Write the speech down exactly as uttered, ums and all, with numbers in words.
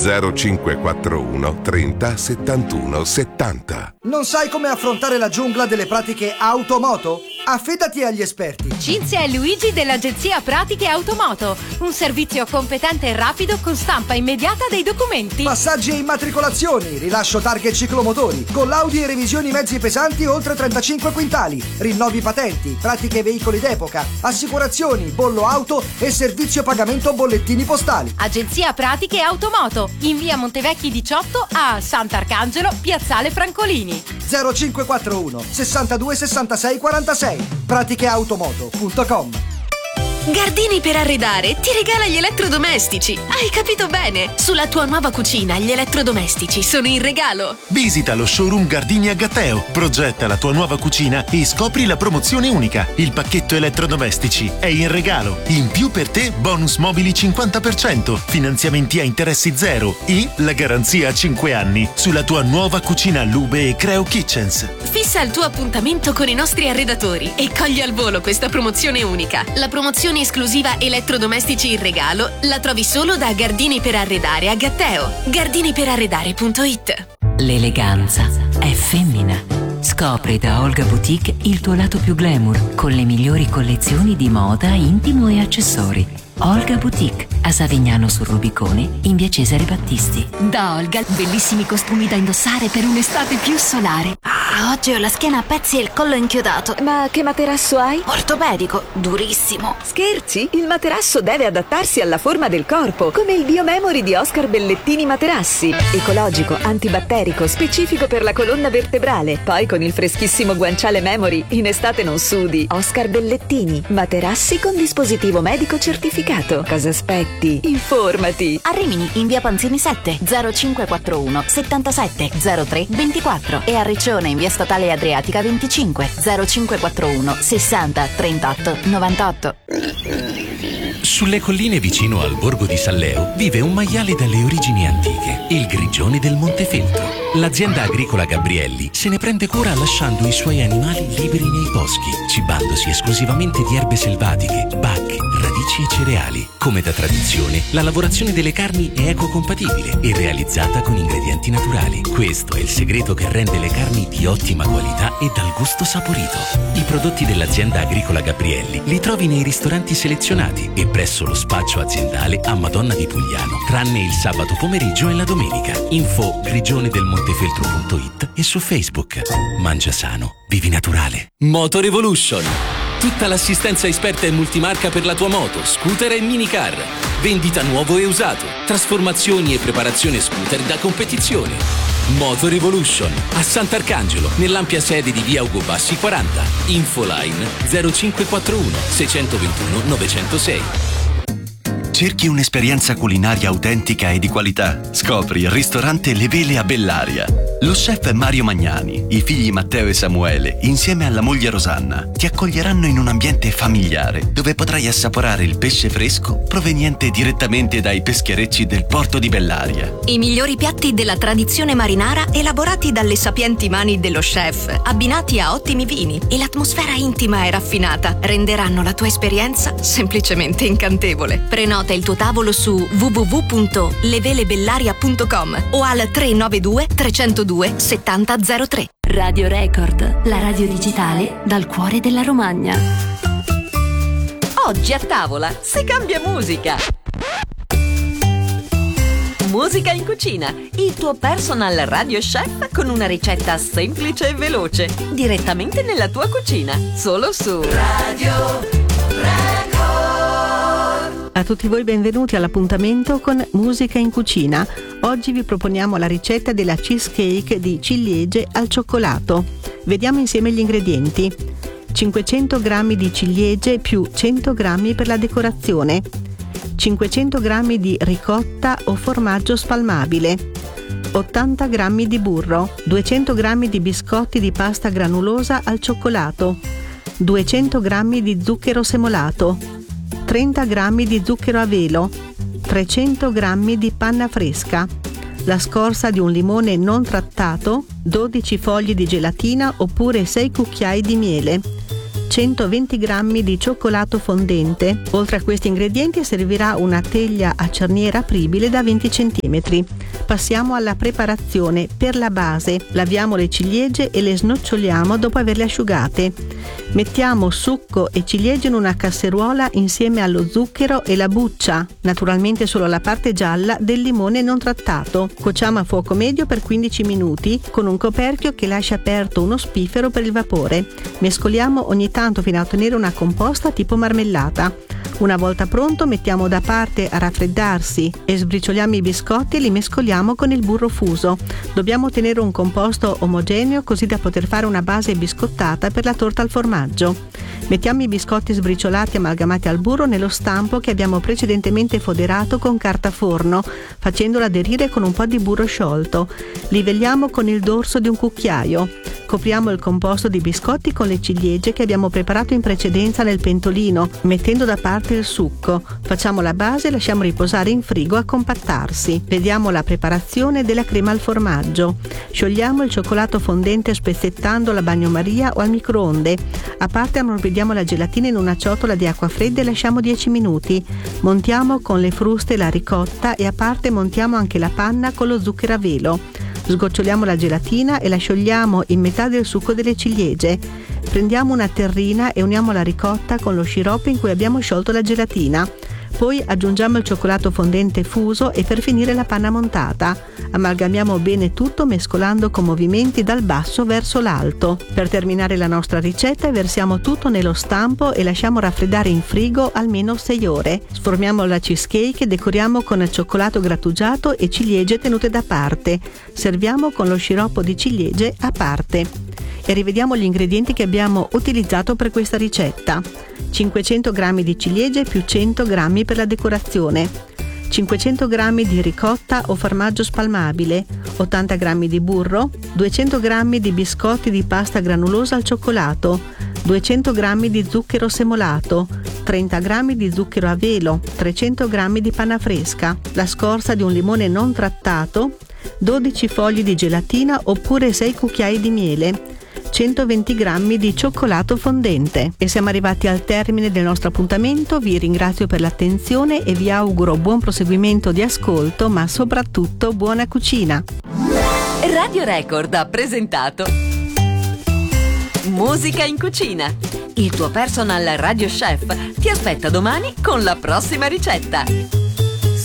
zero cinque quattro uno trenta settantuno settanta. Non sai come affrontare la giungla delle pratiche automoto? Affidati agli esperti. Cinzia e Luigi dell'agenzia Pratiche Automoto. Un servizio competente e rapido con stampa immediata dei documenti. Passaggi e immatricolazioni, rilascio targhe e ciclomotori, collaudi e revisioni mezzi pesanti oltre trentacinque quintali, rinnovi patenti, pratiche veicoli d'epoca, assicurazioni, bollo auto e servizio pagamento bollettini postali. Agenzia Pratiche Automoto, in via Montevecchi diciotto a Sant'Arcangelo, piazzale Francolini. zero cinque quattro uno sessantadue sessantasei quarantasei. pratiche automoto punto com. Gardini per arredare ti regala gli elettrodomestici. Hai capito bene? Sulla tua nuova cucina gli elettrodomestici sono in regalo. Visita lo showroom Gardini a Gatteo, progetta la tua nuova cucina e scopri la promozione unica. Il pacchetto elettrodomestici è in regalo. In più per te bonus mobili cinquanta per cento, finanziamenti a interessi zero e la garanzia a cinque anni sulla tua nuova cucina Lube e Creo Kitchens. Fissa il tuo appuntamento con i nostri arredatori e cogli al volo questa promozione unica. La promozione esclusiva elettrodomestici in regalo la trovi solo da Gardini per Arredare a Gatteo. gardini per arredare punto it. L'eleganza è femmina. Scopri da Olga Boutique il tuo lato più glamour con le migliori collezioni di moda, intimo e accessori. Olga Boutique, a Savignano sul Rubicone, in via Cesare Battisti. Da Olga, bellissimi costumi da indossare per un'estate più solare. Ah, oggi ho la schiena a pezzi e il collo inchiodato. Ma che materasso hai? Ortopedico, durissimo. Scherzi? Il materasso deve adattarsi alla forma del corpo, come il Biomemory di Oscar Bellettini Materassi. Ecologico, antibatterico, specifico per la colonna vertebrale. Poi con il freschissimo guanciale Memory, in estate non sudi. Oscar Bellettini, materassi con dispositivo medico certificato. Cosa aspetti? Informati! A Rimini, in via Panzini sette, zero cinque quattro uno settantasette zero tre ventiquattro e a Riccione, in via Statale Adriatica venticinque, zero cinque quattro uno sessanta trentotto novantotto. Sulle colline vicino al borgo di Salleo vive un maiale dalle origini antiche, il grigione del Montefeltro. L'azienda agricola Gabrielli se ne prende cura lasciando i suoi animali liberi nei boschi, cibandosi esclusivamente di erbe selvatiche, bacche, radici e cereali. Come da tradizione, la lavorazione delle carni è ecocompatibile e realizzata con ingredienti naturali. Questo è il segreto che rende le carni di ottima qualità e dal gusto saporito. I prodotti dell'azienda agricola Gabrielli li trovi nei ristoranti selezionati e presso lo spaccio aziendale a Madonna di Pugliano, tranne il sabato pomeriggio e la domenica. Info grigione del montefeltro punto it e su Facebook. Mangia sano, vivi naturale. Moto Revolution. Tutta l'assistenza esperta e multimarca per la tua moto, scooter e minicar. Vendita nuovo e usato. Trasformazioni e preparazione scooter da competizione. Moto Revolution a Sant'Arcangelo, nell'ampia sede di via Ugo Bassi quaranta. Infoline zero cinque quattro uno sei due uno nove zero sei. Cerchi un'esperienza culinaria autentica e di qualità? Scopri il ristorante Le Vele a Bellaria. Lo chef Mario Magnani, i figli Matteo e Samuele, insieme alla moglie Rosanna, ti accoglieranno in un ambiente familiare dove potrai assaporare il pesce fresco proveniente direttamente dai pescherecci del porto di Bellaria. I migliori piatti della tradizione marinara elaborati dalle sapienti mani dello chef, abbinati a ottimi vini e l'atmosfera intima e raffinata renderanno la tua esperienza semplicemente incantevole. Prenota il tuo tavolo su w w w punto levelebellaria punto com o al tre nove due tre zero due sette zero zero tre. Radio Record, la radio digitale dal cuore della Romagna. Oggi a tavola si cambia musica. Musica in cucina, il tuo personal radio chef con una ricetta semplice e veloce, direttamente nella tua cucina, solo su Radio Record. A tutti voi benvenuti all'appuntamento con Musica in cucina. Oggi vi proponiamo la ricetta della cheesecake di ciliegie al cioccolato. Vediamo insieme gli ingredienti. cinquecento grammi di ciliegie più cento grammi per la decorazione, cinquecento grammi di ricotta o formaggio spalmabile, ottanta grammi di burro, duecento grammi di biscotti di pasta granulosa al cioccolato, duecento grammi di zucchero semolato, trenta grammi di zucchero a velo, trecento grammi di panna fresca, la scorza di un limone non trattato, dodici fogli di gelatina oppure sei cucchiai di miele, centoventi grammi di cioccolato fondente. Oltre a questi ingredienti servirà una teglia a cerniera apribile da venti centimetri. Passiamo alla preparazione. Per la base laviamo le ciliegie e le snoccioliamo dopo averle asciugate. Mettiamo succo e ciliegie in una casseruola insieme allo zucchero e la buccia, naturalmente solo la parte gialla, del limone non trattato. Cuociamo a fuoco medio per quindici minuti con un coperchio che lascia aperto uno spiffero per il vapore. Mescoliamo ogni tanto fino a ottenere una composta tipo marmellata. Una volta pronto mettiamo da parte a raffreddarsi e sbricioliamo i biscotti e li mescoliamo con il burro fuso. Dobbiamo ottenere un composto omogeneo così da poter fare una base biscottata per la torta al formaggio. Mettiamo i biscotti sbriciolati amalgamati al burro nello stampo che abbiamo precedentemente foderato con carta forno, facendolo aderire con un po' di burro sciolto. Livelliamo con il dorso di un cucchiaio. Copriamo il composto di biscotti con le ciliegie che abbiamo preparato in precedenza nel pentolino, mettendo da parte il succo. Facciamo la base e lasciamo riposare in frigo a compattarsi. Vediamo la preparazione della crema al formaggio. Sciogliamo il cioccolato fondente spezzettandolo a bagnomaria o al microonde. A parte ammorbidiamo la gelatina in una ciotola di acqua fredda e lasciamo dieci minuti. Montiamo con le fruste la ricotta e a parte montiamo anche la panna con lo zucchero a velo. Sgoccioliamo la gelatina e la sciogliamo in metà del succo delle ciliegie. Prendiamo una terrina e uniamo la ricotta con lo sciroppo in cui abbiamo sciolto la gelatina. Poi aggiungiamo il cioccolato fondente fuso e per finire la panna montata. Amalgamiamo bene tutto mescolando con movimenti dal basso verso l'alto. Per terminare la nostra ricetta versiamo tutto nello stampo e lasciamo raffreddare in frigo almeno sei ore. Sformiamo la cheesecake e decoriamo con cioccolato grattugiato e ciliegie tenute da parte. Serviamo con lo sciroppo di ciliegie a parte. E rivediamo gli ingredienti che abbiamo utilizzato per questa ricetta. cinquecento grammi di ciliegie più cento grammi per la decorazione, cinquecento grammi di ricotta o formaggio spalmabile, ottanta grammi di burro, duecento grammi di biscotti di pasta granulosa al cioccolato, duecento grammi di zucchero semolato, trenta grammi di zucchero a velo, trecento grammi di panna fresca, la scorza di un limone non trattato, dodici fogli di gelatina oppure sei cucchiai di miele, centoventi grammi di cioccolato fondente. E siamo arrivati al termine del nostro appuntamento. Vi ringrazio per l'attenzione e vi auguro buon proseguimento di ascolto, ma soprattutto buona cucina. Radio Record ha presentato Musica in cucina. Il tuo personal radio chef ti aspetta domani con la prossima ricetta.